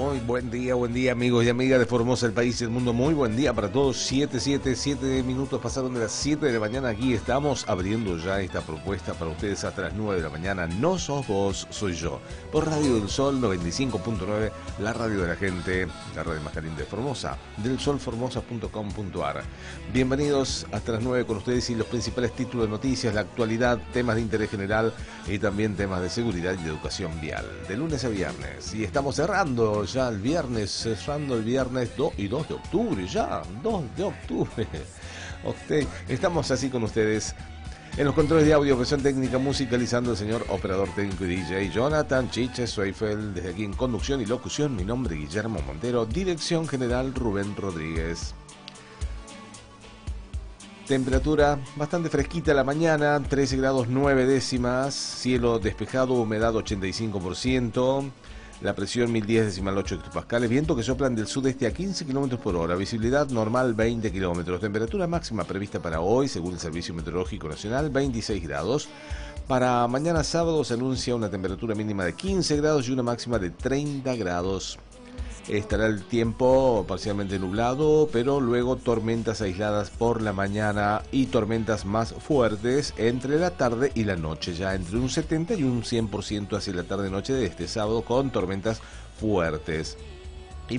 Muy buen día amigos y amigas de Formosa, el país y el mundo. Muy buen día para todos. 7 minutos pasaron de las 7 de la mañana. Aquí estamos abriendo ya esta propuesta para ustedes hasta las 9 de la mañana. No sos vos, soy yo. Por Radio del Sol 95.9, la radio de la gente, la radio más caliente de Formosa, delsolformosa.com.ar. Bienvenidos hasta las 9 con ustedes y los principales títulos de noticias, la actualidad, temas de interés general y también temas de seguridad y de educación vial. De lunes a viernes. Y estamos cerrando ya el viernes, 2 de octubre, ya, 2 de octubre. Estamos así con ustedes. En los controles de audio, versión técnica, musicalizando el señor operador técnico y DJ Jonathan Chiche Zweifel. Desde aquí en conducción y locución, mi nombre es Guillermo Montero. Dirección general Rubén Rodríguez. Temperatura bastante fresquita la mañana, 13 grados 9 décimas, cielo despejado, humedad 85%, la presión 1010,8 hectopascales, viento que soplan del sudeste a 15 km por hora, visibilidad normal 20 kilómetros, temperatura máxima prevista para hoy, según el Servicio Meteorológico Nacional, 26 grados. Para mañana sábado se anuncia una temperatura mínima de 15 grados y una máxima de 30 grados. Estará el tiempo parcialmente nublado, pero luego tormentas aisladas por la mañana y tormentas más fuertes entre la tarde y la noche, ya entre un 70 y un 100% hacia la tarde-noche de este sábado con tormentas fuertes.